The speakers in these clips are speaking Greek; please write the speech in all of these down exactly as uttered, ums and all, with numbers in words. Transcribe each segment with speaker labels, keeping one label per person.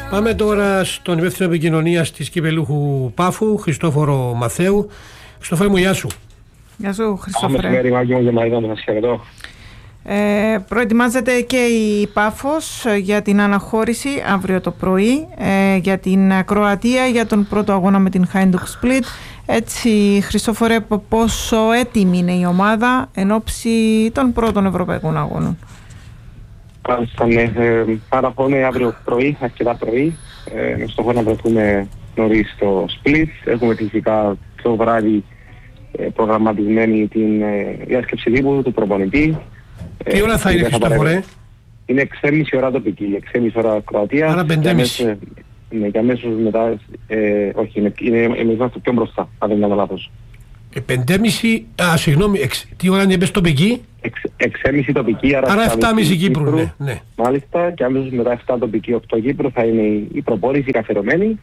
Speaker 1: Πάμε τώρα στον υπεύθυνο επικοινωνίας της Κυπελούχου Πάφου, Χριστόφορο Μαθαίου. Χριστόφορε μου, γεια σου.
Speaker 2: Γεια σου, Χριστόφορε.
Speaker 3: Μεσημέρι, Μάκη μου, και Μαρίδα μου, σας χαιρετώ.
Speaker 2: Ε, προετοιμάζεται και η Πάφος για την αναχώρηση αύριο το πρωί ε, για την Κροατία, για τον πρώτο αγώνα με την Hajduk Split. Έτσι, Χριστόφορε, πόσο έτοιμη είναι η ομάδα εν ώψη των πρώτων ευρωπαϊκών αγώνων?
Speaker 3: Μάλιστα, ναι. Ε, Παραχώνε αύριο πρωί, αρκετά πρωί. Ε, με στόχο να βρεθούμε νωρίς στο Split. Έχουμε φυσικά το βράδυ ε, προγραμματισμένη την ε, διάσκεψη τύπου του προπονητή.
Speaker 1: Τι ώρα θα είναι, Χριστόφορε?
Speaker 3: Είναι έξι και μισή ώρα τοπική, έξι και μισή ώρα Κροατία.
Speaker 1: Άρα πέντε και μισή.
Speaker 3: Ναι, και αμέσως μετά, ε, όχι, είναι, είναι, εμείς είμαστε πιο μπροστά, αν δεν κάνω λάθος.
Speaker 1: Ε, πέντε και μισή, α, συγγνώμη, εξ, τι ώρα είναι, είπες τοπική?
Speaker 3: έξι και μισή τοπική, άρα,
Speaker 1: άρα επτά και μισή Κύπρου, Κύπρου, ναι, ναι.
Speaker 3: Μάλιστα, και αμέσως μετά επτά τοπική, οκτώ Κύπρου θα είναι η, η προπόνηση καθερωμένη.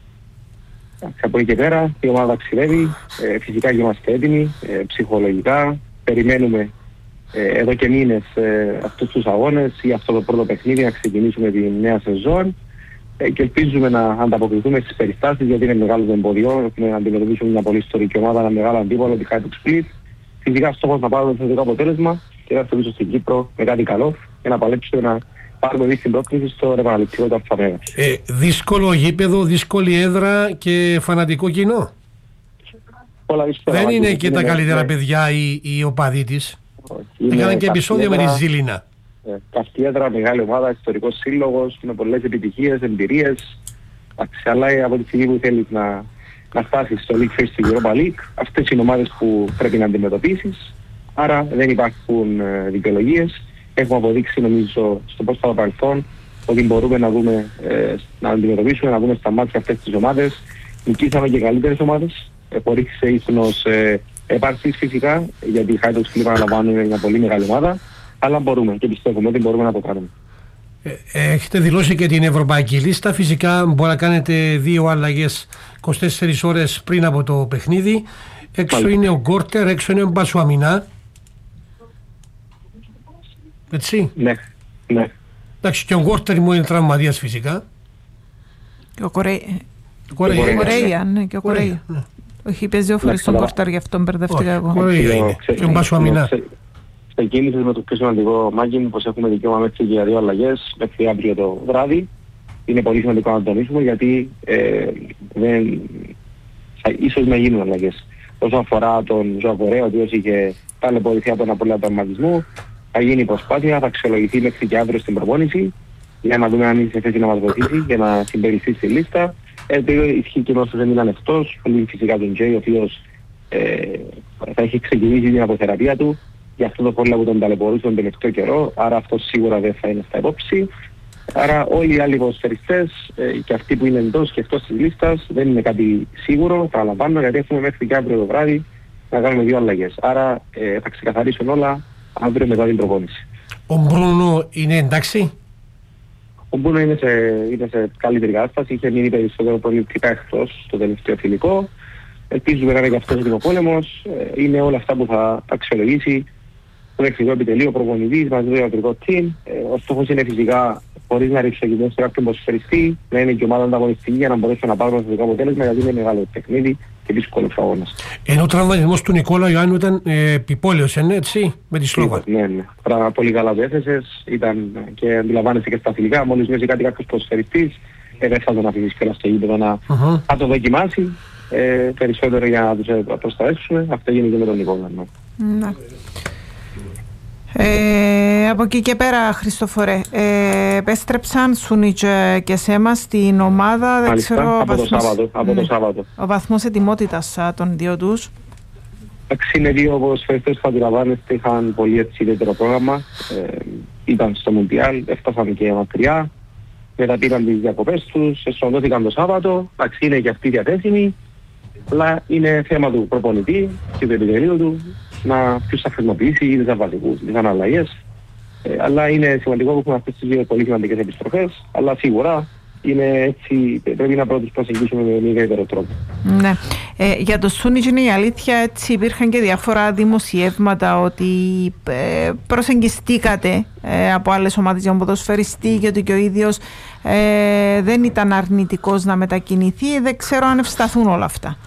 Speaker 3: Από εκεί και πέρα η ομάδα ταξιδεύει, ε, φυσικά και είμαστε έτοιμοι, ε, ψυχολογικά, περιμένουμε ε, εδώ και μήνες ε, αυτούς τους αγώνες ή αυτό το πρώτο παιχνίδι να ξεκινήσουμε τη νέα σεζόν ε, και ελπίζουμε να ανταποκριθούμε στις περιστάσεις, γιατί είναι μεγάλο το εμπόδιο, έχουμε να αντιμετωπίσουμε μια πολύ ιστορική ομάδα, ένα μεγάλο αντίπολο, τη Hajduk Split. Φυσικά στόχος να πάρουμε το θετικό αποτέλεσμα και να έρθουμε πίσω στην Κύπρο με κάτι καλό και να παλέψουμε να πάρουμε εμείς την πρόκληση στο επαναληπτικό του Αλφαμέγας.
Speaker 1: Ε, δύσκολο γήπεδο, δύσκολη έδρα και φανατικό κοινό. Δεν είναι και τα καλύτερα ναι. παιδιά οι, οι οπαδοί της. Είχαν και επεισόδια με τη Ζήλινα.
Speaker 3: Ε, καυτή έδρα, μεγάλη ομάδα, ιστορικός σύλλογος, με πολλές επιτυχίες, εμπειρίες. Αλλά από τη στιγμή που θέλεις να, να φτάσεις στο League Face του Europa League, αυτές είναι ομάδες που πρέπει να αντιμετωπίσεις. Άρα δεν υπάρχουν ε, δικαιολογίες. Έχουμε αποδείξει νομίζω στο πρόσφατο παρελθόν ότι μπορούμε να, δούμε, ε, να αντιμετωπίσουμε, να δούμε στα μάτια αυτές τις ομάδες. Νικήσαμε και καλύτερες ομάδες. Επορίχησε ίσονος ε, επάρξης φυσικά, γιατί η Hajduk Split αναλαμβάνουν είναι μια πολύ μεγάλη ομάδα, αλλά μπορούμε και πιστεύουμε ότι μπορούμε να το κάνουμε.
Speaker 1: Ε, έχετε δηλώσει και την ευρωπαϊκή λίστα. Φυσικά μπορεί να κάνετε δύο αλλαγές είκοσι τέσσερις ώρες πριν από το παιχνίδι. Έξω Πάλι. είναι ο Γκόρτερ, έξω είναι ο Μπασουαμινά. Έτσι.
Speaker 3: Ναι, ναι.
Speaker 1: Εντάξει, και ο Γκόρτερ μου είναι τραυματίας φυσικά.
Speaker 2: Και ο Κορέια, ναι, και ο Κορέια. Όχι, παίζει ο φορές τον Γκόρτερ, γι' αυτό μπερδευτήκα εγώ.
Speaker 1: Κορέια είναι. Και ο Μπασουαμινά.
Speaker 3: Ξεκίνησες με το πιο σημαντικό, Μάκη μου, πως έχουμε δικαίωμα μέχρι για δύο αλλαγές μέχρι αύριο το βράδυ. Είναι πολύ σημαντικό να τονίσουμε, γιατί ε, δεν, θα, ίσως να γίνουν αλλαγές. Όσον αφορά τον Ζωά Κορέα, ο οποίος είχε ταλαιπωρηθεί από τον απώλεια του τραυματισμού, θα γίνει προσπάθεια, θα αξιολογηθεί μέχρι και αύριο στην προπόνηση για να δούμε αν είναι σε θέση να μας βοηθήσει και να συμπεριληφθεί στη λίστα. Επειδή ισχύει και όσους δεν είναι εκτός, πολύ φυσικά τον Τζέι, ο οποίος ε, θα έχει ξεκινήσει την αποθεραπεία του για αυτό το πρόβλημα που τον ταλαιπωρούσε τον τελευταίο καιρό, άρα αυτό σίγουρα δεν θα είναι στα υπόψη. Άρα όλοι οι άλλοι ποδοσφαιριστές ε, και αυτοί που είναι εντός και εκτός της λίστας δεν είναι κάτι σίγουρο, θα αναλαμβάνω, γιατί έχουμε μέχρι και αύριο το βράδυ να κάνουμε δύο αλλαγές. Άρα ε, θα ξεκαθαρίσουν όλα αύριο μετά την προπόνηση.
Speaker 1: Ο Μπρούνο είναι εντάξει?
Speaker 3: Ο Μπρούνο είναι σε, είναι σε καλύτερη κατάσταση, είχε μείνει περισσότερο προληπτικά εκτός στο τελευταίο φιλικό. Ελπίζουμε να είναι και αυτός ο πόλεμος. Ε, είναι όλα αυτά που θα αξιολογήσει το δεξιό επιτελείο, ο προπονητής, μαζί το ιατρικό team. Ε, ο στόχος είναι φυσικά, χωρίς να ρίξει σε κάποιον ποδοσφαιριστή, να είναι και ομάδα ανταγωνιστική για να μπορέσουμε να πάρουμε το θετικό αποτέλεσμα, γιατί είναι μεγάλο παιχνίδι και δύσκολος αγώνας.
Speaker 1: Ενώ ο τραυματισμός του Νικόλα Ιωάννου ήταν ε, επιπόλαιος, είναι έτσι, με τη Σλόβα.
Speaker 3: Ναι, ναι. Πράγμα πολύ καλά το έθεσες, ήταν και αντιλαμβάνεσαι και στα φιλικά, μόλις νιώσει κάτι κάποιος ποδοσφαιριστής, ε, δεν θα τον αφήσεις και στο γήπεδο να uh-huh. το δοκιμάσει. Ε, περισσότερο για να τους προστατεύσουμε. Αυτό γίνει και με τον Νικόλα.
Speaker 2: Ναι. Ε, από εκεί και πέρα, Χριστόφορε, ε, επέστρεψαν Σούνιτς και Σέμα στην ομάδα. Δεν
Speaker 3: Μάλιστα,
Speaker 2: ξέρω,
Speaker 3: από,
Speaker 2: βαθμός,
Speaker 3: το Σάββατο, από
Speaker 2: ναι,
Speaker 3: το Σάββατο.
Speaker 2: Ο βαθμός ετοιμότητας των δύο τους.
Speaker 3: Εντάξει, είναι δύο ποδοσφαιριστές που αντιλαμβάνεστε, είχαν πολύ έτσι ιδιαίτερο πρόγραμμα. Ε, ήταν στο Μουντιάλ, έφτασαν και μακριά. Μετά πήραν τις διακοπές τους, εσωντώθηκαν το Σάββατο. Εντάξει, είναι και αυτοί διαθέσιμοι. Αλλά είναι θέμα του προπονητή και του επιτελείου του να ποιους θα χρησιμοποιήσει ή τις αβατικούς, τις αναλλαγές. Ε, αλλά είναι σημαντικό που έχουμε αυτές τις δύο πολύ σημαντικές επιστροφές. Αλλά σίγουρα είναι έτσι, πρέπει να πρώτος προσεγγίσουμε με ιδιαίτερο τρόπο.
Speaker 2: Ναι. Ε, για το Σούνιτζ είναι η αλήθεια, έτσι υπήρχαν και διάφορα δημοσιεύματα ότι ε, προσεγγιστήκατε ε, από άλλες ομάδες για τον ποδοσφαιριστή και ότι και ο ίδιος ε, δεν ήταν αρνητικός να μετακινηθεί. Δεν ξέρω αν ευσταθούν όλα αυτά.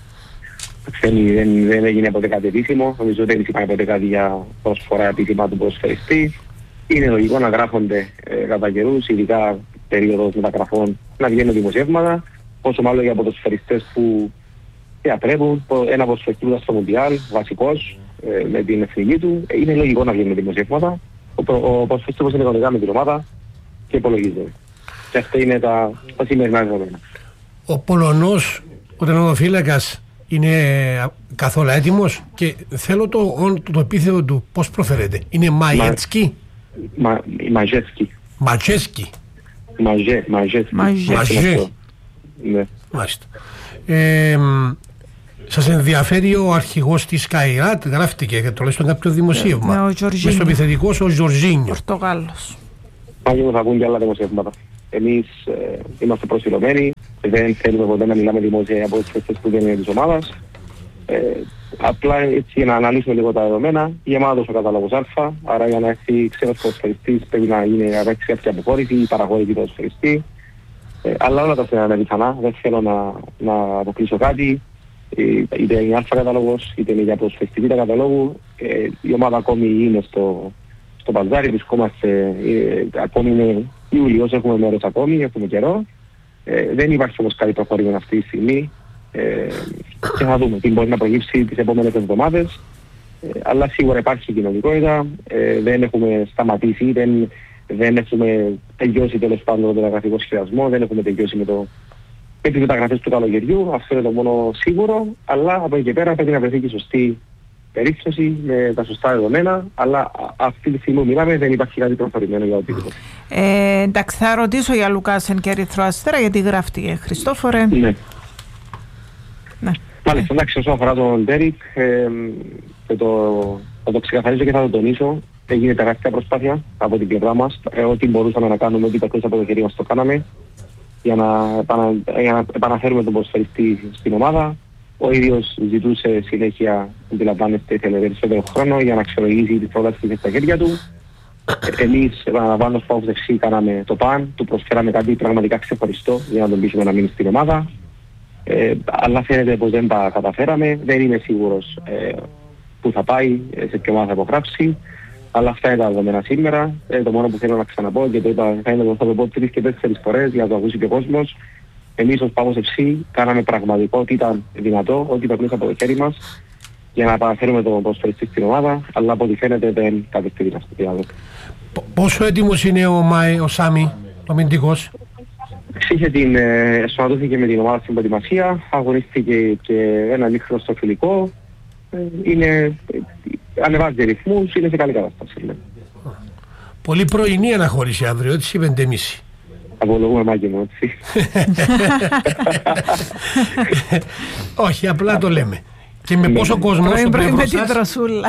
Speaker 3: Δεν, δεν, δεν έγινε ποτέ κάτι επίσημο. Νομίζω δεν υπάρχει ποτέ κάτι για προσφορά επίσημα του ποδοσφαιριστή. Είναι λογικό να γράφονται ε, κατά καιρούς, ειδικά περίοδος μεταγραφών, να βγαίνουν δημοσιεύματα, όσο μάλλον για ποδοσφαιριστές που διατρέπουν. Ένα ποδοσφαιριστή που ήταν στο Μουντιάλ, βασικός, ε, με την εθνική του, ε, είναι λογικό να βγαίνουν δημοσιεύματα. Ο, ο ποδοσφαιριστής όπως είναι κανονικά με την ομάδα και υπολογίζεται. Και αυτά είναι τα, τα σημερινά δεδομένα.
Speaker 1: Ο Πολωνός, ο τερματοφύλακας, είναι καθόλου έτοιμος και θέλω το, το επίθετο του πώς προφέρεται. Είναι Μαγέτσκι.
Speaker 3: Μα, Μαγέτσκι.
Speaker 1: Ματσέσκι.
Speaker 3: Μαζέ, Μαζέ.
Speaker 1: Μαζέ.
Speaker 3: Ναι.
Speaker 1: Μάλιστα. Ε, σας ενδιαφέρει ο αρχηγός της Καϊράτ, γράφτηκε και τουλάχιστον κάποιο δημοσίευμα.
Speaker 2: Ναι, ο
Speaker 1: Μες στο επιθετικός ο Ζορζίνιο.
Speaker 2: Πορτογάλος.
Speaker 3: Πάλι θα βγουν και άλλα δημοσιεύματα. Εμείς ε, είμαστε προσιλωμένοι, δεν θέλουμε ποτέ να μιλάμε δημόσια από τις φεστές που δεν είναι της ομάδας. Ε, απλά έτσι για να αναλύσουμε λίγο τα δεδομένα, η ομάδα ο κατάλογος Α, άρα για να έρθει ξένος ποδοσφαιριστής πρέπει να είναι να παίξει κάποια αποχώρηση ή παραγωγική ποδοσφαιριστή. Ε, αλλά όλα τα σενάρια είναι πιθανά, δεν θέλω να, να αποκλείσω κάτι. Ε, είτε είναι Α κατάλογος, είτε είναι για ποδοσφαιριστή Β καταλόγου. Ε, η ομάδα ακόμη είναι στο, στο παζάρι, βρισκόμαστε, ε, ακόμη είναι Ιούλιος, έχουμε μέρος ακόμη, έχουμε καιρό. Ε, δεν υπάρχει όμως κάτι προχωρημένο αυτή τη στιγμή. Ε, και θα δούμε τι μπορεί να προγύψει τις επόμενες εβδομάδες. Ε, αλλά σίγουρα υπάρχει κοινωνικότητα, ε, δεν έχουμε σταματήσει, δεν, δεν έχουμε τελειώσει τέλος πάντων τον μεταγραφικό σχεδιασμό, δεν έχουμε τελειώσει με, το, με τις μεταγραφές του καλοκαιριού, αυτό είναι το μόνο σίγουρο, αλλά από εκεί και πέρα πρέπει να βρεθεί και σωστή περίπτωση με τα σωστά δεδομένα, αλλά αυτή τη στιγμή που μιλάμε δεν υπάρχει κάτι προχωρημένο για οτιδήποτε.
Speaker 2: Ε, εντάξει, θα ρωτήσω για Λουκάσεν και Ερυθρό Αστέρα, γιατί γράφτηκε, Χριστόφορε.
Speaker 3: Ναι.
Speaker 2: Ναι.
Speaker 3: Μάλιστα, εντάξει, όσον αφορά τον Ντέρικ, ε, το, θα το ξεκαθαρίσω και θα το τονίσω. Έγινε τεράστια προσπάθεια από την πλευρά μας. Ε, ό,τι μπορούσαμε να κάνουμε, ό,τι περνούσε από το χέρι μας το κάναμε για να, επανα, για να επαναφέρουμε τον ποδοσφαιριστή στην ομάδα. Ο ίδιος ζητούσε συνέχεια, αντιλαμβάνεστε, ήθελε περισσότερο χρόνο για να αξιολογήσει τις πρότασεις που είχε στα χέρια του. Ε, εμείς, επαναλαμβάνω, στο Παύδευση κάναμε το παν, του προσφέραμε κάτι πραγματικά ξεχωριστό για να τον πείσουμε να μείνει στην ομάδα. Ε, αλλά φαίνεται πως δεν τα καταφέραμε, δεν είμαι σίγουρος ε, που θα πάει, σε ποιο ομάδα θα υπογράψει, αλλά αυτά είναι τα δεδομένα σήμερα. Ε, το μόνο που θέλω να ξαναπώ και το είπα, θα είναι πως θα το πω τρεις και τέσσερις φορές για να το ακούσει και ο κόσμος. Εμείς ως Παύος Εφ Σι κάναμε πραγματικό ό,τι ήταν δυνατό, ό,τι περνούσε από το χέρι μας για να επαναφέρουμε τον ποδοσφαιριστή στην ομάδα, αλλά από ό,τι φαίνεται δεν κατευθύνει αυτό το διάδοχο.
Speaker 1: Πόσο έτοιμος είναι ο, Μάι, ο Σάμι, ο αμυντικός?
Speaker 3: Είχε την, ε, σωματώθηκε με την ομάδα στην προετοιμασία, αγωνίστηκε και ένα λίχνο στο φιλικό. Ε, είναι, ε, ανεβάζει ρυθμούς, είναι σε καλή κατάσταση. Ναι.
Speaker 1: Πολύ πρωινή αναχώρηση αύριο, έτσι πέντε και μισή.
Speaker 3: Απολογούμε μάγκη μου, έτσι.
Speaker 1: Όχι, απλά το λέμε. Και με πόσο κόσμο στο πλευρό σας.
Speaker 2: Με την τροσούλα.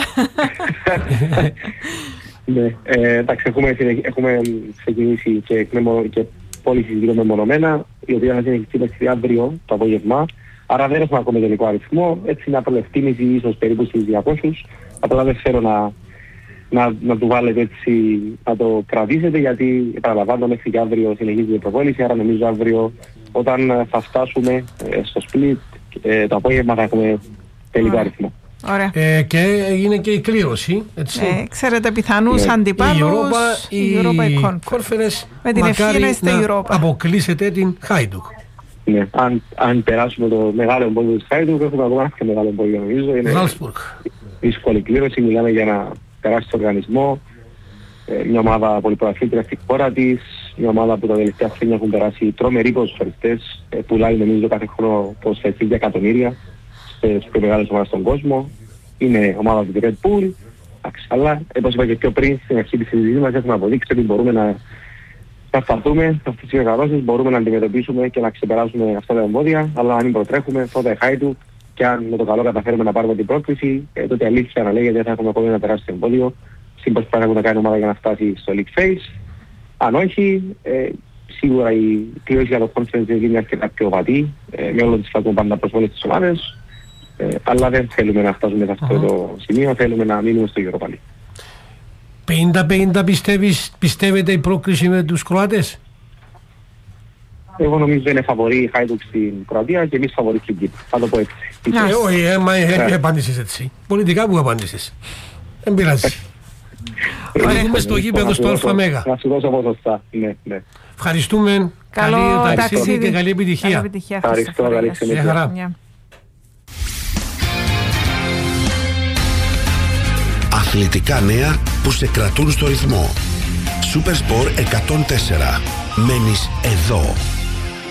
Speaker 3: Ναι, ε, εντάξει, έχουμε, έχουμε ξεκινήσει και, και πώληση γύρω μεμονωμένα, η οποία θα συνεχιστεί μέχρι αύριο το απόγευμα. Άρα δεν έχουμε ακόμα τελικό αριθμό. Έτσι είναι απλευτήμηση, ίσως περίπου στις διακόσιες. Απλά δεν θέλω να, να, να του βάλετε έτσι, να το κρατήσετε, γιατί επαναλαμβάνω μέχρι και αύριο συνεχίζει η προπόληση. Άρα νομίζω αύριο όταν θα φτάσουμε ε, στο split ε, το απόγευμα θα έχουμε τελικό αριθμό.
Speaker 2: Ωραία.
Speaker 1: Ε, και έγινε και η κλήρωση, έτσι.
Speaker 2: Ε, ξέρετε, πιθανούς
Speaker 3: Ναι.
Speaker 2: αντιπάλους,
Speaker 1: Η Europa,
Speaker 2: η Europa Conference. Με την ευχή να είστε
Speaker 1: να
Speaker 2: Europa.
Speaker 1: αποκλείσετε την Χάιντουκ.
Speaker 3: Ναι. Αν, αν περάσουμε το μεγάλο εμπόδιο της Χάιντουκ, έχουμε ακόμα και μεγάλο εμπόδιο νομίζω. Είναι
Speaker 1: Ζάλσμπουργκ.
Speaker 3: δύσκολη κλήρωση, μιλάμε για ένα τεράστιο οργανισμό. Ε, μια ομάδα πολυπροαθλήτρια στη χώρα της, μια ομάδα που τα τελευταία χρόνια έχουν περάσει τρομεροί ποδοσφαιριστές, ε, πουλάει νομίζω κάθε χρόνο ποδοσφαιριστές για εκατομμύρια στις πιο μεγάλες ομάδες στον κόσμο. Είναι ομάδα του Red Bull, αλλά όπως είπα και πιο πριν στην αρχή της συζήτησης μας έχουμε αποδείξει ότι μπορούμε να θα σταθούμε σε αυτές τις οργανώσεις, μπορούμε να αντιμετωπίσουμε και να ξεπεράσουμε αυτά τα εμπόδια, αλλά αν μην προτρέχουμε, τότε χάει του και αν με το καλό καταφέρουμε να πάρουμε την πρόκληση, ε, τότε αλήθεια να λέγεται θα έχουμε ακόμη ένα τεράστιο εμπόδιο στην προσπάθεια που θα κάνει η ομάδα για να φτάσει στο League Phase. Αν όχι, ε, σίγουρα η κλήρωση για το conference δεν είναι αρκετά πιο βατή, ε, με όλο τις φάτουμε πάντα προς όλες τις ομάδες, ε, αλλά δεν θέλουμε να φτάσουμε σε αυτό uh-huh. το σημείο, θέλουμε να μείνουμε στο Europa League.
Speaker 1: πενήντα πενήντα πιστεύεις, πιστεύετε η πρόκριση με τους Κροάτες?
Speaker 3: Εγώ νομίζω είναι φαβορή η Χάιντουκ στην Κροατία και εμείς φαβορή στην Κύπρο. Θα το πω έτσι.
Speaker 1: Ε, όχι, ε, μα ε, απάντησες έτσι. Πολιτικά που απάντησες. Δεν πειράζει. Οδηγούμε στο γήπεδο στο ΑΜ.
Speaker 3: Να σου δώσω ποσοστά. Ναι, ναι.
Speaker 1: Ευχαριστούμε.
Speaker 2: Καλό
Speaker 1: καλή
Speaker 2: ταξίδι.
Speaker 1: ταξίδι και καλή επιτυχία.
Speaker 2: Καλή επιτυχία.
Speaker 3: Ευχαριστώ, καλή
Speaker 1: συνέχεια.
Speaker 4: Αθλητικά νέα που σε κρατούν στο ρυθμό. Supersport εκατόν τέσσερα. Μένεις εδώ.